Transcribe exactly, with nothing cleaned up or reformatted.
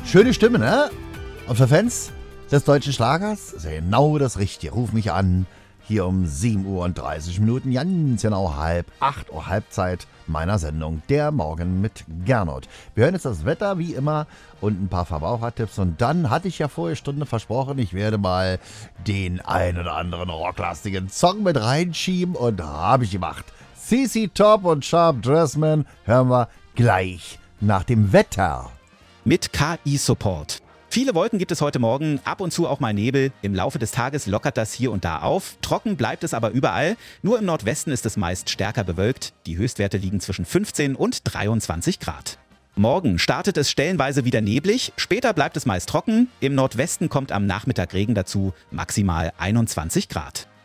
Schöne Stimme, ne? Und für Fans des deutschen Schlagers ist ja genau das Richtige. Ruf mich an, hier um sieben Uhr und dreißig Minuten, ganz genau halb acht Uhr Halbzeit meiner Sendung Der Morgen mit Gernot. Wir hören jetzt das Wetter wie immer und ein paar Verbrauchertipps. Und dann hatte ich ja vorher Stunde versprochen, ich werde mal den ein oder anderen rocklastigen Song mit reinschieben und habe ich gemacht. C C Top und Sharp Dressman hören wir gleich nach dem Wetter. Mit K I-Support. Viele Wolken gibt es heute Morgen, ab und zu auch mal Nebel. Im Laufe des Tages lockert das hier und da auf. Trocken bleibt es aber überall. Nur im Nordwesten ist es meist stärker bewölkt. Die Höchstwerte liegen zwischen fünfzehn und dreiundzwanzig Grad. Morgen startet es stellenweise wieder neblig. Später bleibt es meist trocken. Im Nordwesten kommt am Nachmittag Regen dazu, maximal einundzwanzig Grad.